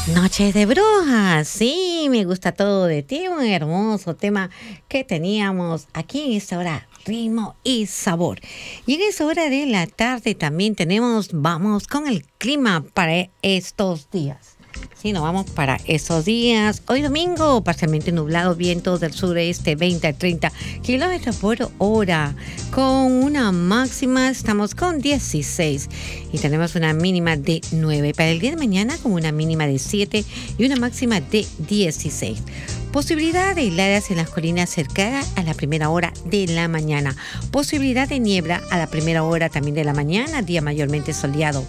Noches de brujas, sí, me gusta todo de ti, un hermoso tema que teníamos aquí en esta hora, ritmo y sabor. Y en esa hora de la tarde también vamos con el clima para estos días. Sí, nos vamos para esos días. Hoy domingo, parcialmente nublado, vientos del sureste 20 a 30 kilómetros por hora. Con una máxima estamos con 16 y tenemos una mínima de 9. Para el día de mañana con una mínima de 7 y una máxima de 16. Posibilidad de heladas en las colinas cercanas a la primera hora de la mañana. Posibilidad de niebla a la primera hora también de la mañana, día mayormente soleado.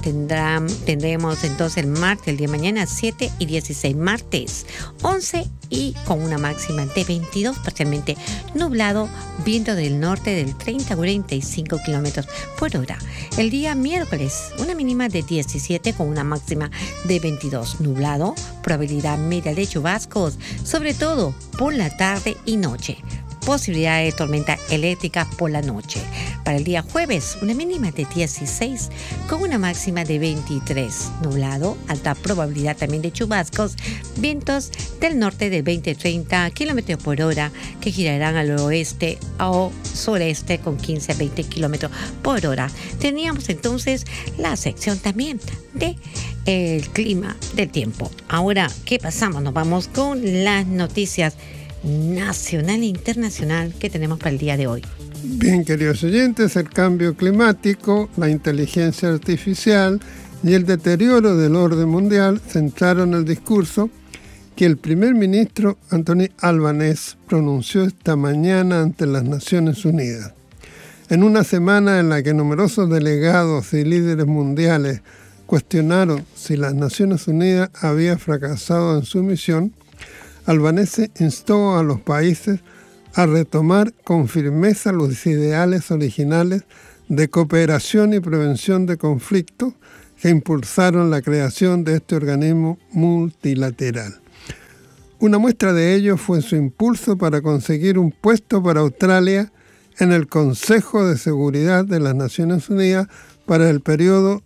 Tendremos entonces el martes, el día de mañana, 7 y 16. Martes, 11 y con una máxima de 22, parcialmente nublado, viento del norte del 30 a 45 kilómetros por hora. El día miércoles, una mínima de 17 con una máxima de 22, nublado, probabilidad media de chubascos, sobre todo por la tarde y noche. Posibilidad de tormenta eléctrica por la noche. Para el día jueves, una mínima de 16 con una máxima de 23. Nublado, alta probabilidad también de chubascos, vientos del norte de 20-30 kilómetros por hora que girarán al oeste o sureste con 15 a 20 kilómetros por hora. Teníamos entonces la sección también de el clima del tiempo. Ahora, ¿qué pasamos? Nos vamos con las noticias nacional e internacional que tenemos para el día de hoy. Bien, queridos oyentes, el cambio climático, la inteligencia artificial y el deterioro del orden mundial centraron el discurso que el primer ministro Anthony Albanese pronunció esta mañana ante las Naciones Unidas. En una semana en la que numerosos delegados y líderes mundiales cuestionaron si las Naciones Unidas había fracasado en su misión, Albanese instó a los países a retomar con firmeza los ideales originales de cooperación y prevención de conflictos que impulsaron la creación de este organismo multilateral. Una muestra de ello fue su impulso para conseguir un puesto para Australia en el Consejo de Seguridad de las Naciones Unidas para el periodo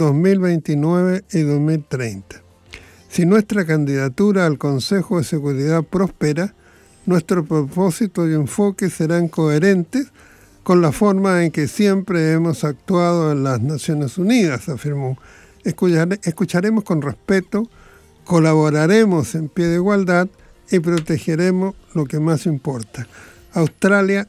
2029 y 2030. Si nuestra candidatura al Consejo de Seguridad prospera, nuestro propósito y enfoque serán coherentes con la forma en que siempre hemos actuado en las Naciones Unidas, afirmó. Escucharemos con respeto, colaboraremos en pie de igualdad y protegeremos lo que más importa. Australia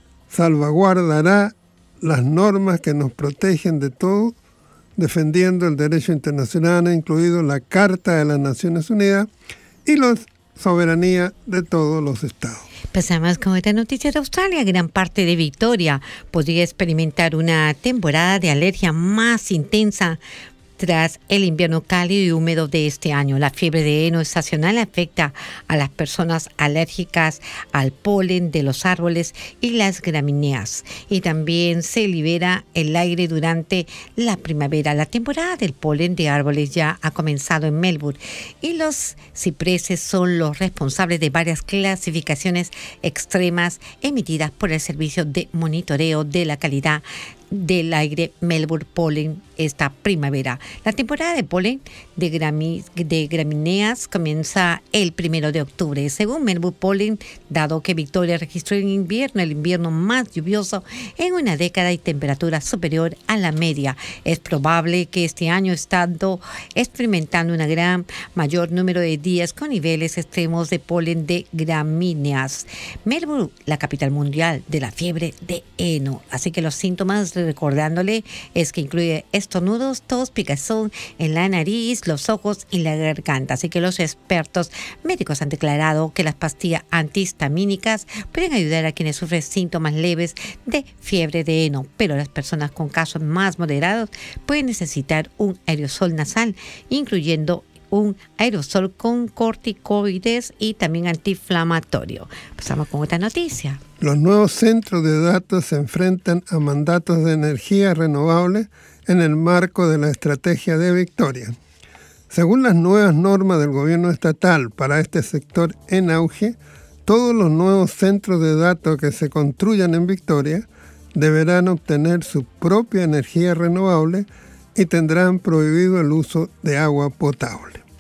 salvaguardará las normas que nos protegen de todo, defendiendo el derecho internacional, incluido la Carta de las Naciones Unidas y la soberanía de todos los estados. Pasamos con esta noticia de Australia. Gran parte de Victoria podría experimentar una temporada de alergia más intensa tras el invierno cálido y húmedo de este año. La fiebre de heno estacional afecta a las personas alérgicas al polen de los árboles y las gramíneas. Y también se libera el aire durante la primavera. La temporada del polen de árboles ya ha comenzado en Melbourne y los cipreses son los responsables de varias clasificaciones extremas emitidas por el Servicio de Monitoreo de la Calidad del Aire Melbourne Pollen esta primavera. La temporada de polen de gramíneas comienza el 1 de octubre. Según Melbourne Pollen, dado que Victoria registró el invierno más lluvioso en una década y temperatura superior a la media, es probable que este año, estando experimentando un mayor número de días con niveles extremos de polen de gramíneas. Melbourne, la capital mundial de la fiebre de heno. Así que los síntomas, recordándole, es que incluye estornudos, tos, picazón en la nariz, los ojos y la garganta. Así que los expertos médicos han declarado que las pastillas antihistamínicas pueden ayudar a quienes sufren síntomas leves de fiebre de heno, pero las personas con casos más moderados pueden necesitar un aerosol nasal, incluyendo un aerosol con corticoides y también antiinflamatorio. Pasamos con otra noticia. Los nuevos centros de datos se enfrentan a mandatos de energía renovable en el marco de la estrategia de Victoria. Según las nuevas normas del gobierno estatal para este sector en auge, todos los nuevos centros de datos que se construyan en Victoria deberán obtener su propia energía renovable y tendrán prohibido el uso de agua potable.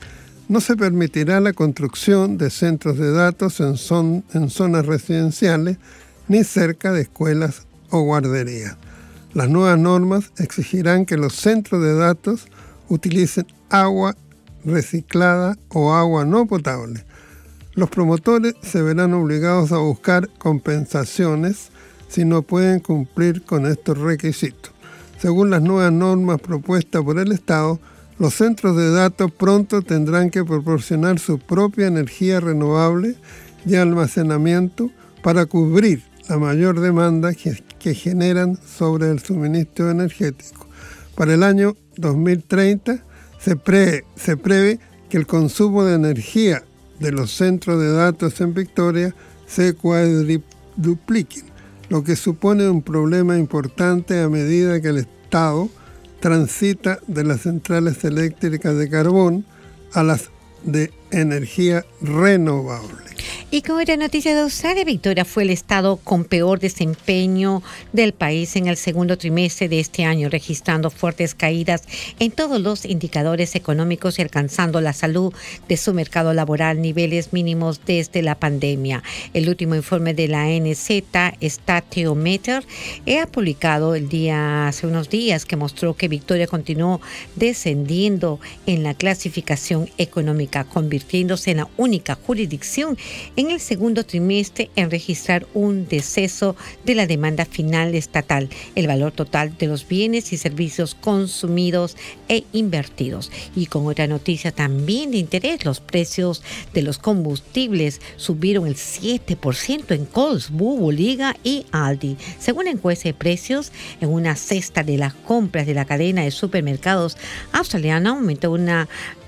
No se permitirá la construcción de centros de datos en zonas residenciales ni cerca de escuelas o guarderías. Las nuevas normas exigirán que los centros de datos utilicen agua reciclada o agua no potable. Los promotores se verán obligados a buscar compensaciones si no pueden cumplir con estos requisitos. Según las nuevas normas propuestas por el Estado, los centros de datos pronto tendrán que proporcionar su propia energía renovable y almacenamiento para cubrir la mayor demanda que generan sobre el suministro energético. Para el año 2030 se prevé que el consumo de energía de los centros de datos en Victoria se cuadrupliquen, lo que supone un problema importante a medida que el Estado transita de las centrales eléctricas de carbón a las de energía renovable. Y con otra noticia de Australia, Victoria fue el estado con peor desempeño del país en el segundo trimestre de este año, registrando fuertes caídas en todos los indicadores económicos y alcanzando la salud de su mercado laboral niveles mínimos desde la pandemia. El último informe de la NZ Statiometer ha publicado hace unos días que mostró que Victoria continuó descendiendo en la clasificación económica, convirtiéndose en la única jurisdicción en el segundo trimestre en registrar un deceso de la demanda final estatal, el valor total de los bienes y servicios consumidos e invertidos. Y con otra noticia también de interés, los precios de los combustibles subieron el 7% en Coles, Bubble, Liga y Aldi. Según la encuesta de precios, en una cesta de las compras de la cadena de supermercados australiana aumentó una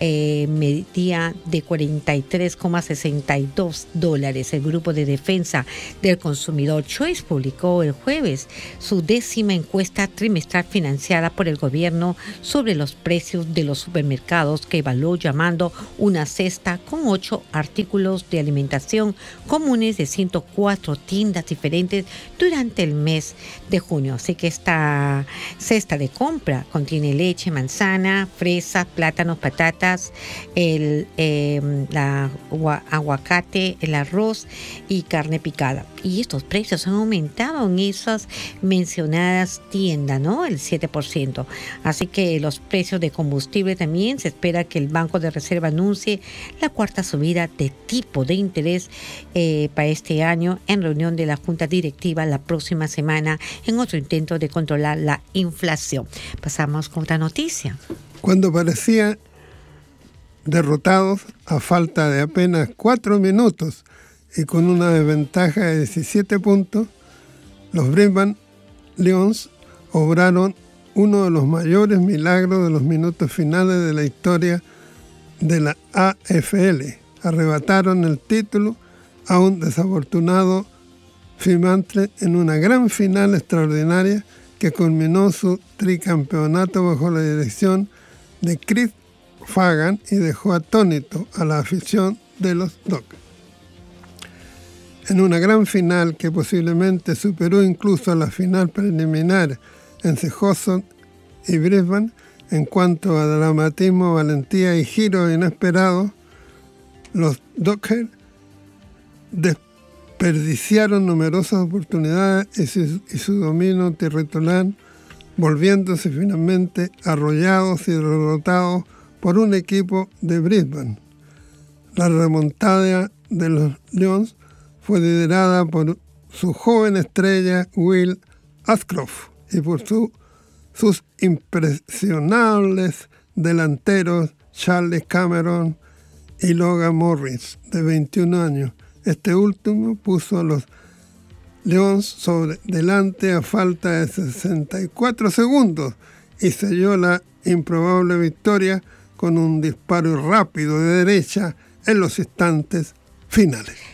medida de 43,62 dólares. El Grupo de Defensa del Consumidor Choice publicó el jueves su 10ª encuesta trimestral financiada por el gobierno sobre los precios de los supermercados, que evaluó llamando una cesta con 8 artículos de alimentación comunes de 104 tiendas diferentes durante el mes de junio. Así que esta cesta de compra contiene leche, manzana, fresas, plátanos, patatas, el aguacate, el arroz y carne picada. Y estos precios han aumentado en esas mencionadas tiendas, ¿no? El 7%. Así que los precios de combustible también se espera que el Banco de Reserva anuncie la cuarta subida de tipo de interés para este año en reunión de la Junta Directiva la próxima semana, en otro intento de controlar la inflación. Pasamos con otra noticia. Cuando parecía derrotados a falta de apenas 4 minutos y con una desventaja de 17 puntos, los Brisbane Lions obraron uno de los mayores milagros de los minutos finales de la historia de la AFL. Arrebataron el título a un desafortunado Fremantle en una gran final extraordinaria que culminó su tricampeonato bajo la dirección de Chris Fagan y dejó atónito a la afición de los Dockers. En una gran final que posiblemente superó incluso a la final preliminar entre Hudson y Brisbane en cuanto a dramatismo, valentía y giros inesperados, los Dockers desperdiciaron numerosas oportunidades y su dominio territorial, volviéndose finalmente arrollados y derrotados por un equipo de Brisbane. La remontada de los Lions fue liderada por su joven estrella Will Ashcroft y por sus impresionables delanteros Charlie Cameron y Logan Morris, de 21 años. Este último puso a los Lions sobre delante a falta de 64 segundos y selló la improbable victoria con un disparo rápido de derecha en los instantes finales.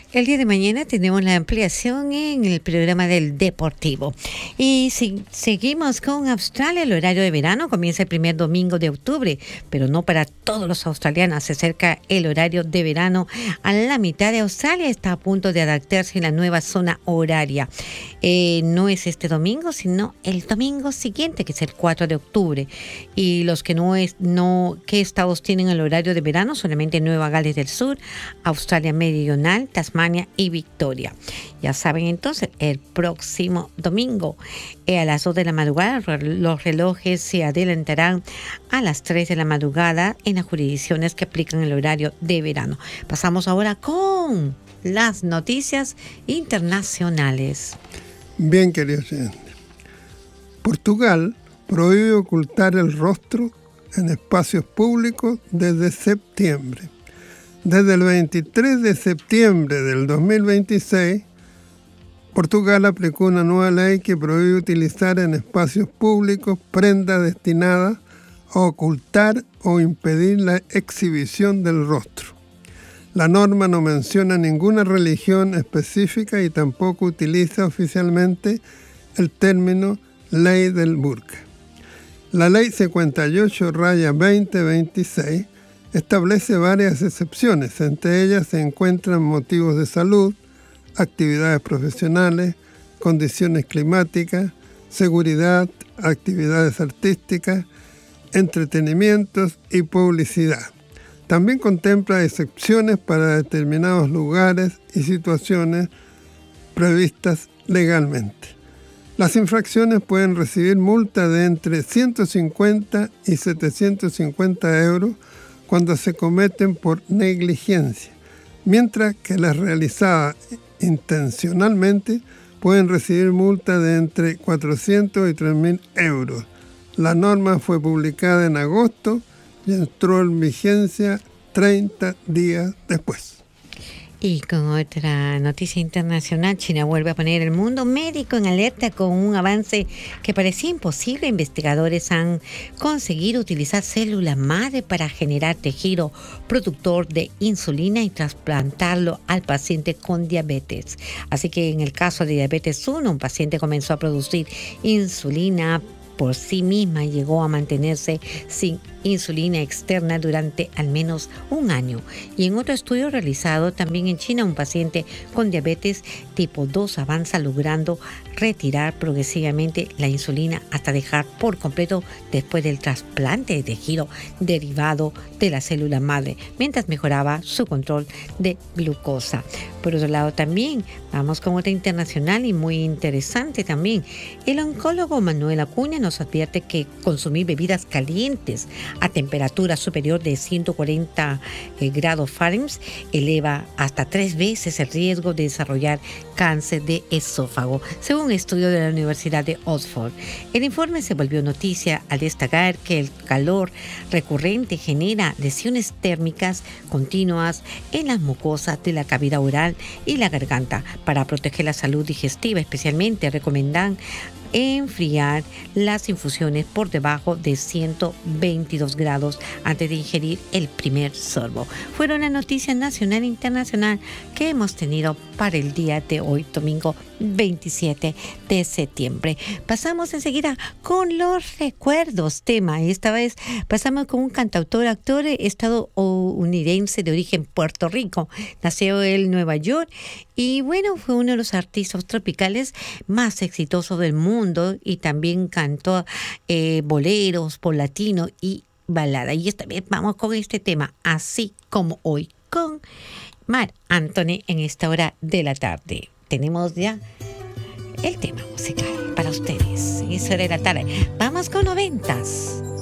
El día de mañana tenemos la ampliación en el programa del Deportivo. Y si seguimos con Australia, el horario de verano comienza el primer domingo de octubre, pero no para todos los australianos. Se acerca el horario de verano a la mitad de Australia. Está a punto de adaptarse en la nueva zona horaria. No es este domingo, sino el domingo siguiente, que es el 4 de octubre. Y los que ¿qué estados tienen el horario de verano? Solamente Nueva Gales del Sur, Australia Meridional, Tasmania y Victoria. Ya saben, entonces, el próximo domingo a las 2 de la madrugada los relojes se adelantarán a las 3 de la madrugada en las jurisdicciones que aplican el horario de verano. Pasamos ahora con las noticias internacionales. Bien, queridos oyentes. Portugal prohíbe ocultar el rostro en espacios públicos desde septiembre. Desde el 23 de septiembre del 2026, Portugal aplicó una nueva ley que prohíbe utilizar en espacios públicos prendas destinadas a ocultar o impedir la exhibición del rostro. La norma no menciona ninguna religión específica y tampoco utiliza oficialmente el término ley del burka. La ley 58/2026 establece varias excepciones. Entre ellas se encuentran motivos de salud, actividades profesionales, condiciones climáticas, seguridad, actividades artísticas, entretenimientos y publicidad. También contempla excepciones para determinados lugares y situaciones previstas legalmente. Las infracciones pueden recibir multa de entre 150 y 750 euros cuando se cometen por negligencia, mientras que las realizadas intencionalmente pueden recibir multa de entre 400 y 3.000 euros. La norma fue publicada en agosto y entró en vigencia 30 días después. Y con otra noticia internacional, China vuelve a poner el mundo médico en alerta con un avance que parecía imposible. Investigadores han conseguido utilizar células madre para generar tejido productor de insulina y trasplantarlo al paciente con diabetes. Así que en el caso de diabetes 1, un paciente comenzó a producir insulina por sí misma y llegó a mantenerse sin insulina externa durante al menos un año. Y en otro estudio realizado también en China, un paciente con diabetes tipo 2 avanza logrando retirar progresivamente la insulina hasta dejar por completo después del trasplante de tejido derivado de la célula madre, mientras mejoraba su control de glucosa. Por otro lado también, vamos con otra internacional y muy interesante también. El oncólogo Manuel Acuña nos advierte que consumir bebidas calientes a temperatura superior de 140 grados Fahrenheit eleva hasta 3 veces el riesgo de desarrollar cáncer de esófago, según un estudio de la Universidad de Oxford. El informe se volvió noticia al destacar que el calor recurrente genera lesiones térmicas continuas en las mucosas de la cavidad oral y la garganta. Para proteger la salud digestiva, especialmente recomiendan enfriar las infusiones por debajo de 122 grados antes de ingerir el primer sorbo. Fueron las noticias nacional e internacional que hemos tenido para el día de hoy, domingo 27 de septiembre. Pasamos enseguida con los recuerdos, tema. Esta vez pasamos con un cantautor, actor estadounidense de origen Puerto Rico. Nació en Nueva York y bueno, fue uno de los artistas tropicales más exitosos del mundo y también cantó boleros por latino y balada. Y esta vez vamos con este tema, Así como hoy, con Marc Anthony en esta hora de la tarde. Tenemos ya el tema musical para ustedes en esta hora de la tarde. Vamos con 90s.